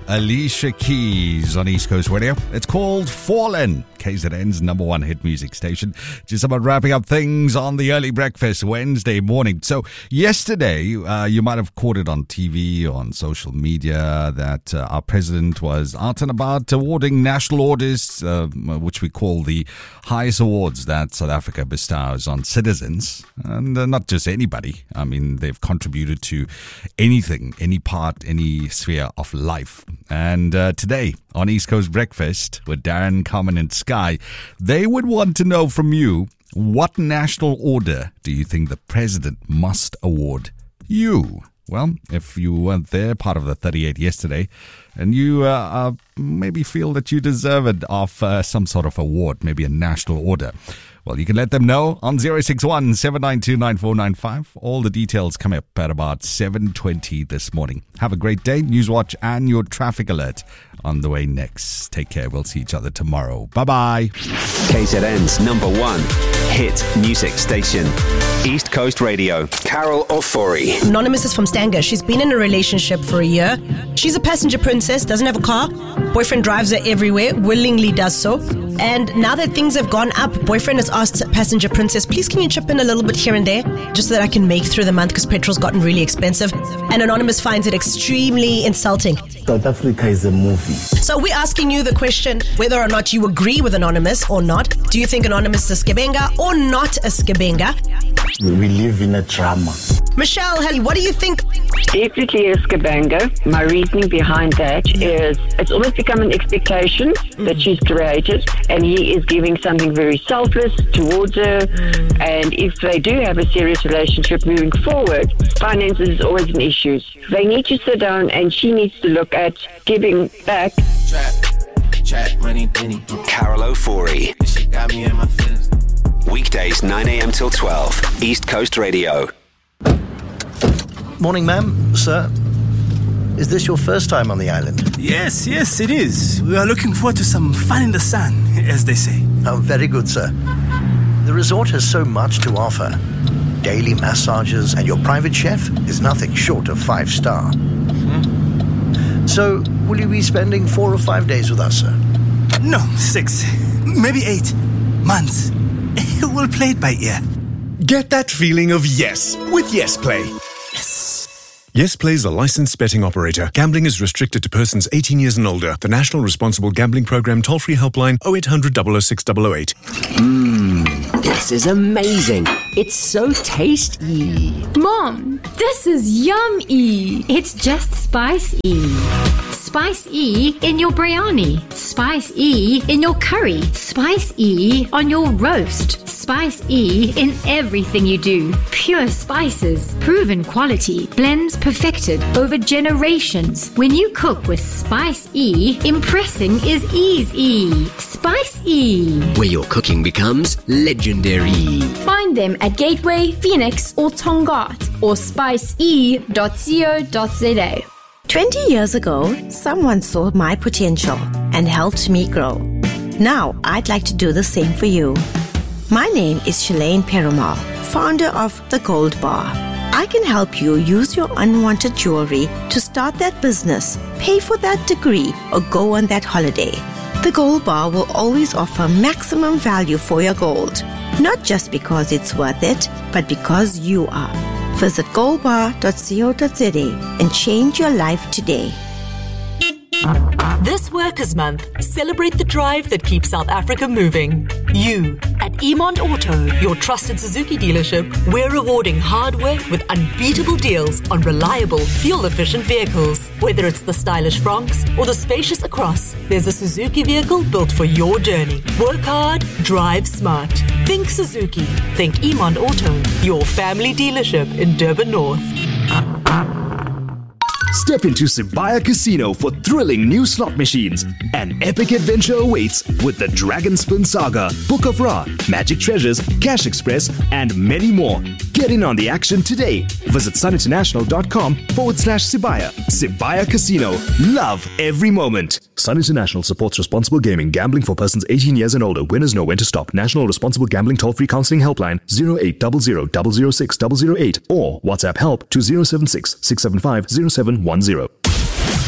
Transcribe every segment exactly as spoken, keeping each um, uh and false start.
Alicia Keys on East Coast Radio. It's called Fallen, K Z N's number one hit music station. Just about wrapping up things on the early breakfast Wednesday morning. So yesterday, uh, you might have caught it on T V, on social media, that uh, our president was out and about awarding national orders, uh, which we call the highest awards that South Africa bestows on citizens. And uh, not just anybody. I mean, they've contributed to anything, any part, any sphere of life. And uh, today on East Coast Breakfast with Darren, Carmen and Sky, they would want to know from you, what national order do you think the president must award you? Well, if you weren't there, part of the thirty-eight yesterday, and you uh, uh, maybe feel that you deserve it of uh, some sort of award, maybe a national order, well, you can let them know on zero six one, seven nine two, nine four nine five. All the details come up at about seven twenty this morning. Have a great day. Newswatch and your traffic alert on the way next. Take care. We'll see each other tomorrow. Bye-bye. K Z N's number one hit music station. East Coast Radio. Carol Ofori. Anonymous is from Stanger. She's been in a relationship for a year. She's a passenger princess, doesn't have a car. Boyfriend drives her everywhere, willingly does so. And now that things have gone up, boyfriend has asked passenger princess, please can you chip in a little bit here and there, just so that I can make through the month because petrol's gotten really expensive. And Anonymous finds it extremely insulting. South Africa is a movie. So we're asking you the question whether or not you agree with Anonymous or not. Do you think Anonymous is a skibenga or not a skibenga? We live in a drama. Michelle, what do you think? Definitely a skibenga. My reasoning behind that is it's almost become an expectation mm. that she's created, and he is giving something very selfless towards her. Mm. And if they do have a serious relationship moving forward, finances is always an issue. They need to sit down, and she needs to look at giving back. Trap, trap, money, penny. Carol Ofori. She got me in my feelings. Weekdays nine a.m. till twelve. East Coast Radio. Morning, ma'am, sir. Is this your first time on the island? Yes, yes, it is. We are looking forward to some fun in the sun, as they say. Oh, very good, sir. The resort has so much to offer. Daily massages, and your private chef is nothing short of five-star. Mm-hmm. So, will you be spending four or five days with us, sir? No, six, maybe eight months. We'll play it by ear. Get that feeling of yes with Yes Play. Yes Play is a licensed betting operator. Gambling is restricted to persons eighteen years and older. The National Responsible Gambling Program toll-free helpline oh eight hundred, double oh six, double oh eight. Mmm, this is amazing. It's so tasty. Mom, this is yummy. It's just Spice-E. Spice-E in your biryani. Spice-E in your curry. Spice-E on your roast. Spice-E in everything you do. Pure spices, proven quality, blends perfected over generations. When you cook with Spice-E, impressing is easy. Spice-E, where your cooking becomes legendary. Find them at Gateway, Phoenix, or Tongaat, or spice e dot co dot za. twenty years ago, someone saw my potential and helped me grow. Now, I'd like to do the same for you. My name is Shalane Perumal, founder of The Gold Bar. I can help you use your unwanted jewelry to start that business, pay for that degree, or go on that holiday. The Gold Bar will always offer maximum value for your gold. Not just because it's worth it, but because you are. Visit gold bar dot co dot za and change your life today. This Workers' Month, celebrate the drive that keeps South Africa moving. You, at Emond Auto, your trusted Suzuki dealership, we're rewarding hard work with unbeatable deals on reliable, fuel-efficient vehicles. Whether it's the stylish Bronx or the spacious Across, there's a Suzuki vehicle built for your journey. Work hard, drive smart. Think Suzuki. Think Emond Auto, your family dealership in Durban North. Step into Sibaya Casino for thrilling new slot machines. An epic adventure awaits with the Dragon Spin Saga, Book of Ra, Magic Treasures, Cash Express, and many more. Get in on the action today. Visit suninternational.com forward slash Sibaya. Sibaya Casino. Love every moment. Sun International supports responsible gaming. Gambling for persons eighteen years and older. Winners know when to stop. National Responsible Gambling Toll-Free Counseling Helpline zero eight zero zero, zero zero six, zero zero eight or WhatsApp help to zero seven six, six seven five, zero seven one zero.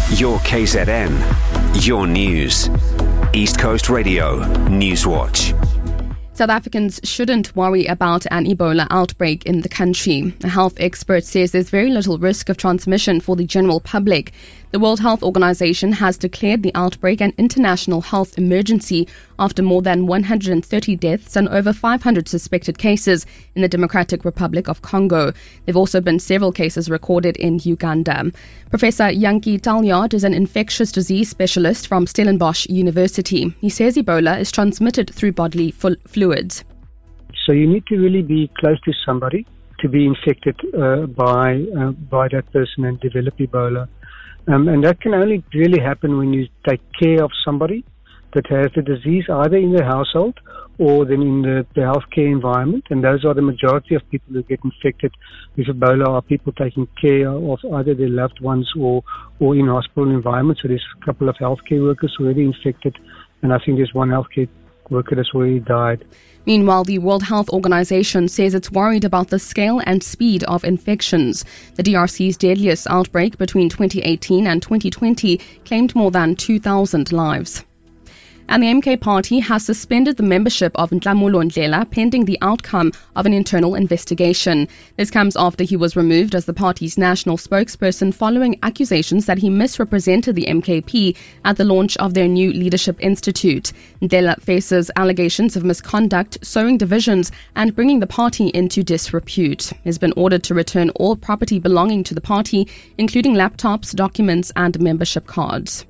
Your K Z N. Your news. East Coast Radio Newswatch. South Africans shouldn't worry about an Ebola outbreak in the country. A health expert says there's very little risk of transmission for the general public. The World Health Organization has declared the outbreak an international health emergency after more than one hundred thirty deaths and over five hundred suspected cases in the Democratic Republic of Congo. There have also been several cases recorded in Uganda. Professor Yanki Taljaard is an infectious disease specialist from Stellenbosch University. He says Ebola is transmitted through bodily flu- fluids. So you need to really be close to somebody to be infected uh, by uh, by that person and develop Ebola. Um, and that can only really happen when you take care of somebody that has the disease either in their household or then in the, the healthcare environment. And those are the majority of people who get infected with Ebola are people taking care of either their loved ones or, or in hospital environments. So there's a couple of healthcare workers already infected, and I think there's one healthcare worker that's already died. Meanwhile, the World Health Organization says it's worried about the scale and speed of infections. The D R C's deadliest outbreak between twenty eighteen and twenty twenty claimed more than two thousand lives. And the M K party has suspended the membership of Nhlamulo Ndlela pending the outcome of an internal investigation. This comes after he was removed as the party's national spokesperson following accusations that he misrepresented the M K P at the launch of their new Leadership Institute. Ndlela faces allegations of misconduct, sowing divisions, and bringing the party into disrepute. He has been ordered to return all property belonging to the party, including laptops, documents, and membership cards.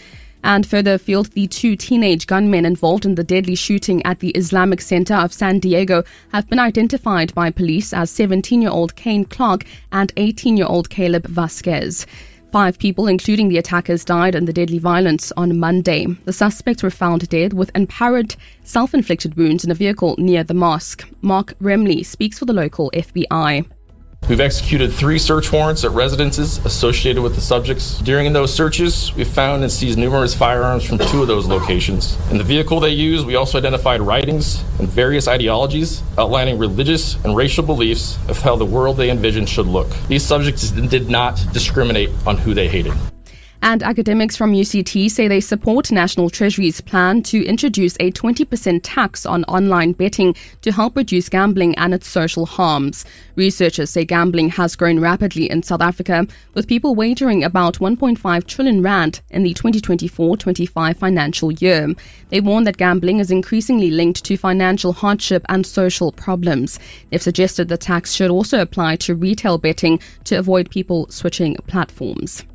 And further afield, the two teenage gunmen involved in the deadly shooting at the Islamic Center of San Diego have been identified by police as seventeen-year-old Kane Clark and eighteen-year-old Caleb Vasquez. Five people, including the attackers, died in the deadly violence on Monday. The suspects were found dead with apparent self-inflicted wounds in a vehicle near the mosque. Mark Remley speaks for the local F B I. We've executed three search warrants at residences associated with the subjects. During those searches, we found and seized numerous firearms from two of those locations. In the vehicle they used, we also identified writings and various ideologies outlining religious and racial beliefs of how the world they envisioned should look. These subjects did not discriminate on who they hated. And academics from U C T say they support National Treasury's plan to introduce a twenty percent tax on online betting to help reduce gambling and its social harms. Researchers say gambling has grown rapidly in South Africa, with people wagering about one point five trillion rand in the twenty twenty-four twenty-five financial year. They warn that gambling is increasingly linked to financial hardship and social problems. They've suggested the tax should also apply to retail betting to avoid people switching platforms.